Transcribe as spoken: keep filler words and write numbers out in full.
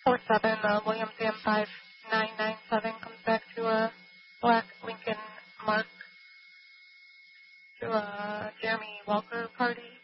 four seven, uh, Williams A M five nine nine seven comes back to a black Lincoln Mark to a Jeremy Walker party.